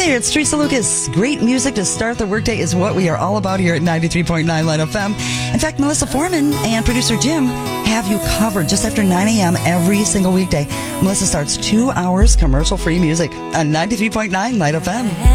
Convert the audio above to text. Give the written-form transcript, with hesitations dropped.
there, it's Teresa Lucas. Great music to start the workday is what we are all about here at 93.9 Light FM. In fact, Melissa Foreman and producer Jim have you covered just after 9 a.m. every single weekday. Melissa starts 2 hours commercial-free music on 93.9 Light FM.